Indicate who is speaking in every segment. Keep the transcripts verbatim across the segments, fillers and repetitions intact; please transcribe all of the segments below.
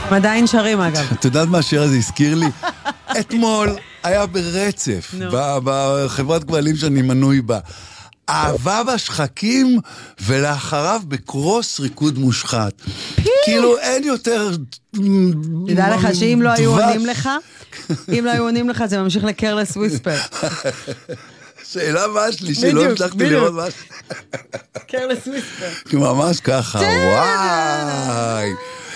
Speaker 1: עדיין שרים אגב.
Speaker 2: את יודעת מה השיר הזה הזכיר לי? אתמול היה ברצף, בחברת כבלים שאני מנוי בה. אהבה בשחקים, ולאחריו בקרוס ריקוד מושחת. כאילו אין יותר...
Speaker 1: תדע לך שאם לא היו עונים לך, אם לא היו עונים לך, זה ממשיך לקרלס וויספר.
Speaker 2: שאלה מה השלישי, לא המשכתי לראות מה...
Speaker 1: קרלס וויספר.
Speaker 2: ממש ככה, וואי.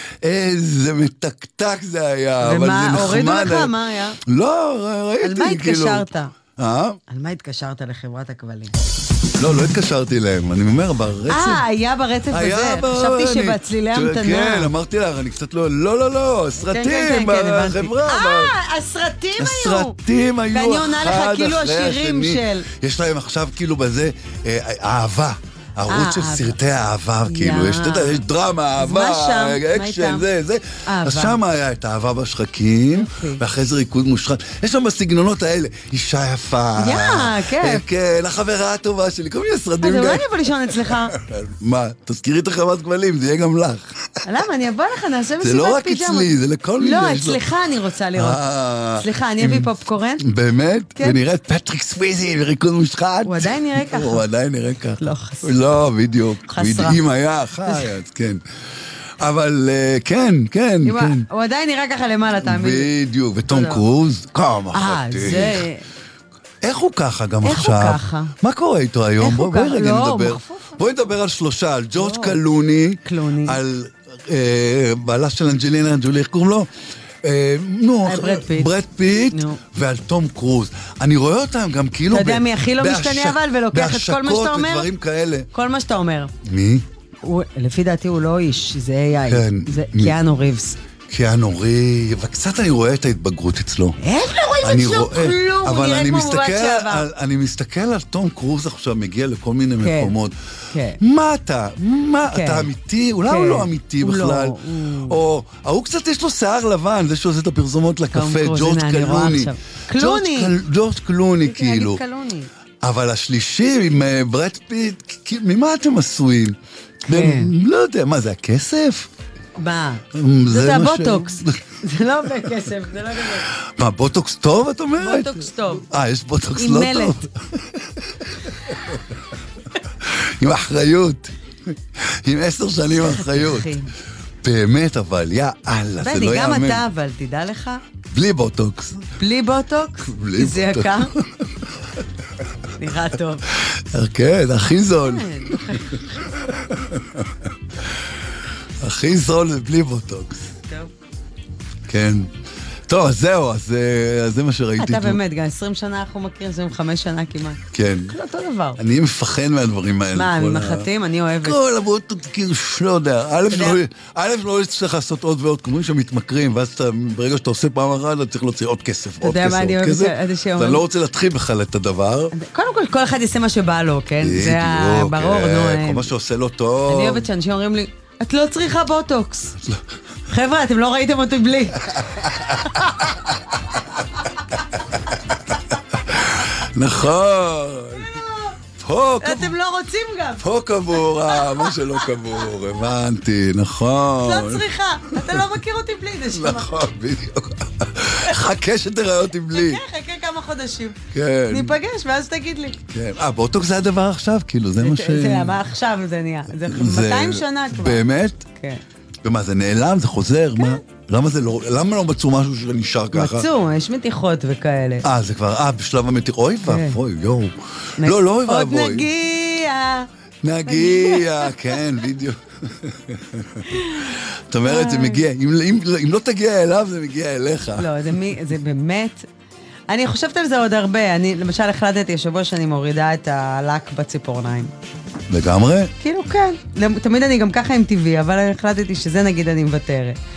Speaker 2: איזה מתקתק זה היה, אבל זה נחמד.
Speaker 1: הורידו לך? מה היה?
Speaker 2: לא, ראיתי.
Speaker 1: על מה התקשרת?
Speaker 2: אה?
Speaker 1: על מה התקשרת לחברת הכבלים?
Speaker 2: לא, לא התקשרתי להם, אני אומר, ברצף...
Speaker 1: אה, היה ברצף הזה, חשבתי שבצלילי המתנה.
Speaker 2: כן, אמרתי לך, אני קצת לא, לא, לא, לא, סרטים בחברה.
Speaker 1: אה, הסרטים היו.
Speaker 2: הסרטים היו אחד אחרי השני.
Speaker 1: ואני עונה לך כאילו השירים של...
Speaker 2: יש להם עכשיו כאילו בזה, אהבה. ערוץ של סרטי האהבה, כאילו, יש דרמה, אהבה, אקשן, זה, זה. אז שם היה את האהבה בשחקים, ואחרי זה ריקוד מושחת. יש שם בסגנונות האלה, אישה יפה.
Speaker 1: יא, כיף.
Speaker 2: כן, החברה הטובה שלי, כל מיני סרטים.
Speaker 1: אז אולי אני אבוא לישון אצלך.
Speaker 2: מה, תזכירי את החברת כבלים, זה יהיה גם לך.
Speaker 1: למה, אני אבוא לך, נעשה מסיבת פיג'מה.
Speaker 2: זה לא רק אצלי, זה לכל מיני.
Speaker 1: לא, אצלך אני רוצה לראות. סליחה, אני אביא פופקורן.
Speaker 2: באמת? ונראה את פטריק סוויזי וריקוד מושחת.
Speaker 1: הוא עדיין נראה ככה.
Speaker 2: הוא עדיין נראה ככה.
Speaker 1: לא חסר.
Speaker 2: לא, בדיוק.
Speaker 1: חסרה.
Speaker 2: אם היה חי, אז כן. אבל כן, כן, כן.
Speaker 1: הוא עדיין נראה ככה למעלה, תאמין.
Speaker 2: בדיוק, וטום קרוז, כמה
Speaker 1: אה, זה...
Speaker 2: איך הוא ככה גם
Speaker 1: איך
Speaker 2: עכשיו?
Speaker 1: הוא ככה?
Speaker 2: מה קורה איתו היום?
Speaker 1: איך הוא
Speaker 2: בואי
Speaker 1: ככה?
Speaker 2: רגע
Speaker 1: לא,
Speaker 2: נדבר.
Speaker 1: מחפוף.
Speaker 2: בואי נדבר על שלושה, על ג'ורג' קלוני,
Speaker 1: קלוני.
Speaker 2: על בעלה של אנג'לינה ג'ולי, איך קוראים לו? נו, ברד פיט ועל תום קרוז. אני רואה אותם גם כאילו
Speaker 1: אתה יודע מי הכי לא משתנה אבל ולוקח את כל מה שאתה אומר?
Speaker 2: בהשקות ודברים כאלה.
Speaker 1: כל מה שאתה אומר.
Speaker 2: מי?
Speaker 1: לפי דעתי הוא לא איש, זה איי איי.
Speaker 2: כן.
Speaker 1: זה קיאנו ריבס.
Speaker 2: קיאנו ריבס, וקצת אני רואה את ההתבגרות אצלו.
Speaker 1: איך לא רואים אצלו כלום? הוא נראה כמו מובט שעבר.
Speaker 2: אני מסתכל על תום קרוז עכשיו, מגיע לכל מיני מקומות. מה אתה? מה? אתה אמיתי? אולי הוא לא אמיתי בכלל. או, הוא קצת יש לו שיער לבן, זה שעושה את הפרסומות לקפה, ג'ורג' קלוני.
Speaker 1: קלוני.
Speaker 2: ג'ורג' קלוני כאילו. אבל השלישי עם ברד פיט, ממה אתם עשויים? לא יודע, מה זה הכסף?
Speaker 1: מה? זה הבוטוקס. זה לא בכסף, זה לא בכסף.
Speaker 2: מה, בוטוקס טוב, את אומרת?
Speaker 1: בוטוקס טוב.
Speaker 2: אה, יש בוטוקס לא טוב?
Speaker 1: עם מלט.
Speaker 2: עם אחריות. עם עשר שנים אחריות. באמת, אבל, יא אללה, זה לא יאמן.
Speaker 1: גם אתה, אבל, תדע לך.
Speaker 2: בלי בוטוקס.
Speaker 1: בלי בוטוקס? כי זה יקר? נראה טוב.
Speaker 2: כן, הכי זול. הכי זול זה בלי בוטוקס.
Speaker 1: טוב.
Speaker 2: כן. טוב, אז זהו, אז זה מה שראיתי.
Speaker 1: אתה באמת, גם עשרים שנה אנחנו מכירים, עשרים וחמש שנה כמעט.
Speaker 2: כן.
Speaker 1: זה אותו דבר.
Speaker 2: אני מפחד מהדברים האלה.
Speaker 1: מה, ממחטים? אני אוהבת.
Speaker 2: כל הבוטוקס, כאילו, לא יודע. א', לא צריך לעשות עוד ועוד, כמו שמתמכרים, ואז ברגע שאתה עושה פעם אחת, אתה צריך להוציא עוד כסף, עוד כסף, עוד כסף. אתה לא רוצה להתחיל בכלל את הדבר.
Speaker 1: קודם כל, כל אחד יעשה מה שבא לו, כן? זה ברור, נו.
Speaker 2: כל מה שעושה לו טוב.
Speaker 1: אני אוהבת שאנשים אומרים לי, את לא צריכה בוטוקס. חבר'ה, אתם לא ראיתם אותי בלי.
Speaker 2: נכון.
Speaker 1: אתם לא רוצים גם.
Speaker 2: פה קבור, מה שלא קבור, הבנתי, נכון.
Speaker 1: לא צריכה, אתה לא מכיר אותי בלי זה שמה.
Speaker 2: נכון, בדיוק. חכה שתראה אותי בלי.
Speaker 1: חכה, חכה כמה חודשים.
Speaker 2: כן.
Speaker 1: ניפגש, ואז תגיד לי.
Speaker 2: כן. אה, בוטוקס זה הדבר עכשיו, כאילו, זה מה ש...
Speaker 1: זה, מה עכשיו זה נהיה? זה מאתיים שנה כבר.
Speaker 2: באמת?
Speaker 1: כן.
Speaker 2: ומה, זה נעלם? זה חוזר? מה? למה זה לא, למה לא מצאו משהו שנשאר ככה?
Speaker 1: מצאו, יש מתיחות וכאלה.
Speaker 2: אה, זה כבר, אה, בשלב המתיח, אוי ואבוי, יואו. לא, לא אוי ואבוי.
Speaker 1: עוד נגיע.
Speaker 2: נגיע, כן, בדיוק. זאת אומרת, זה מגיע, אם לא תגיע אליו, זה מגיע אליך.
Speaker 1: לא, זה באמת... אני חושבת על זה עוד הרבה. אני, למשל, החלטתי השבוע שאני מורידה את הלק בציפורניים.
Speaker 2: לגמרי?
Speaker 1: כאילו, כן. תמיד אני גם ככה עם טבעי, אבל החלטתי שזה נגיד אני מוותרת.